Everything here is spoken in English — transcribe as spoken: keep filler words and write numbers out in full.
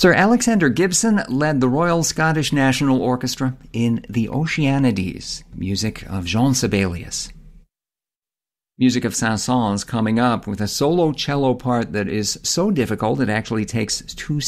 Sir Alexander Gibson led the Royal Scottish National Orchestra in the Oceanides, music of Jean Sibelius. Music of Saint-Saëns coming up with a solo cello part that is so difficult it actually takes two